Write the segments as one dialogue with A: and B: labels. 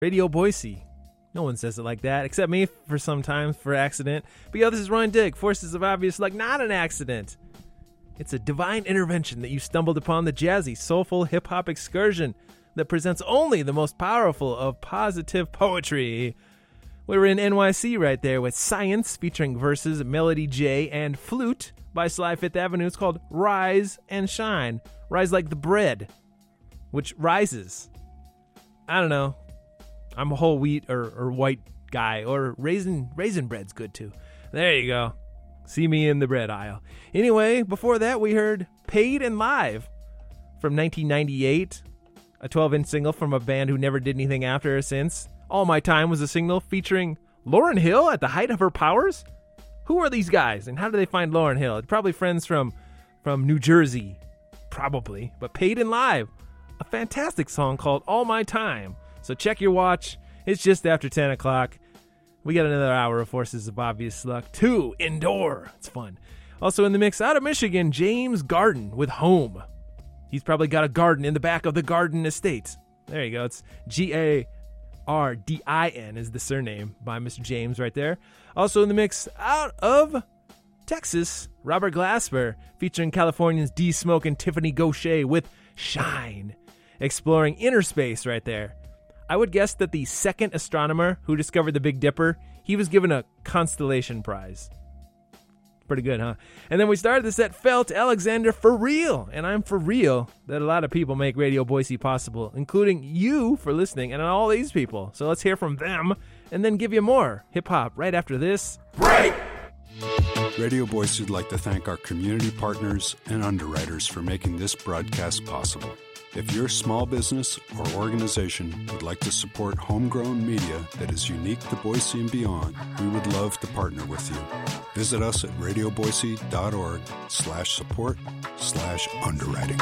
A: Radio Boise. No one says it like that, except me for sometimes, for accident. But yeah, this is Ron Digg. Forces of Obvious Luck, not an accident. It's a divine intervention that you stumbled upon the jazzy, soulful hip-hop excursion that presents only the most powerful of positive poetry. We're in NYC right there with Science featuring verses, Melody J, and Flute by Sly Fifth Avenue. It's called Rise and Shine. Rise like the bread, which rises. I don't know. I'm a whole wheat or white guy, or raisin bread's good too. There you go. See me in the bread aisle. Anyway, before that we heard Paid and Live from 1998, a 12-inch single from a band who never did anything after or since. All My Time was a single featuring Lauryn Hill at the height of her powers. Who are these guys, and how do they find Lauryn Hill? Probably friends from New Jersey, probably. But Paid and Live, a fantastic song called All My Time. So check your watch. It's just after 10 o'clock. We got another hour of Forces of Obvious Luck 2 indoor. It's fun. Also in the mix out of Michigan, James Garden with Home. He's probably got a garden in the back of the Garden Estate. There you go. It's Gardin is the surname by Mr. James right there. Also in the mix out of Texas, Robert Glasper featuring Californians D Smoke and Tiffany Gaucher with Shine. Exploring inner space right there. I would guess that the second astronomer who discovered the Big Dipper, he was given a constellation prize. Pretty good, huh? And then we started the set, Felt Alexander for real. And I'm for real that a lot of people make Radio Boise possible, including you for listening and all these people. So let's hear from them and then give you more hip-hop right after this break.
B: Radio Boise would like to thank our community partners and underwriters for making this broadcast possible. If your small business or organization would like to support homegrown media that is unique to Boise and beyond, we would love to partner with you. Visit us at radioboise.org/support/underwriting.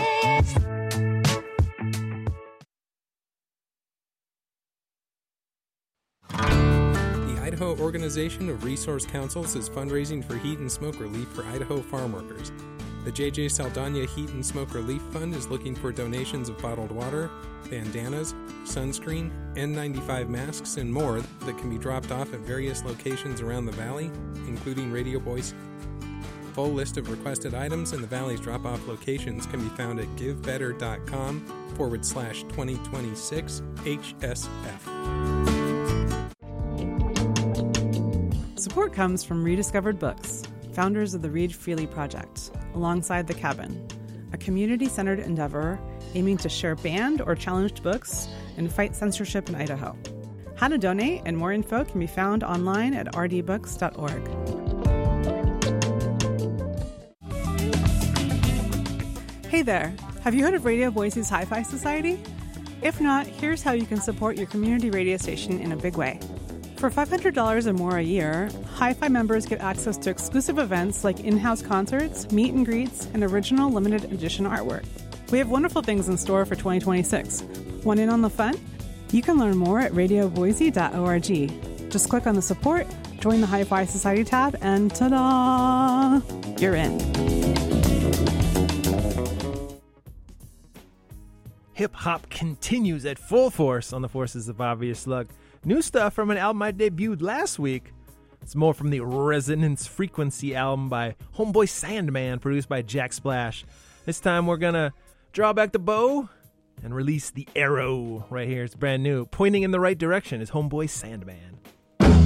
C: The Idaho Organization of Resource Councils is fundraising for heat and smoke relief for Idaho farm workers. The J.J. Saldana Heat and Smoke Relief Fund is looking for donations of bottled water, bandanas, sunscreen, N95 masks, and more that can be dropped off at various locations around the valley, including Radio Boise. Full list of requested items and the valley's drop-off locations can be found at givebetter.com/2026 HSF.
D: Support comes from Rediscovered Books, founders of the Read Freely Project, alongside The Cabin, a community-centered endeavor aiming to share banned or challenged books and fight censorship in Idaho. How to donate and more info can be found online at rdbooks.org. Hey there, have you heard of Radio Boise's Hi-Fi Society? If not, here's how you can support your community radio station in a big way. For $500 or more a year, Hi-Fi members get access to exclusive events like in-house concerts, meet and greets, and original limited edition artwork. We have wonderful things in store for 2026. Want in on the fun? You can learn more at radioboise.org. Just click on the support, join the Hi-Fi Society tab, and ta-da! You're in.
A: Hip-hop continues at full force on the Forces of Obvious Luck. New stuff from an album I debuted last week. It's more from the Resonance Frequency album by Homeboy Sandman, produced by Jack Splash. This time we're gonna draw back the bow and release the arrow right here. It's brand new. Pointing in the right direction is Homeboy Sandman.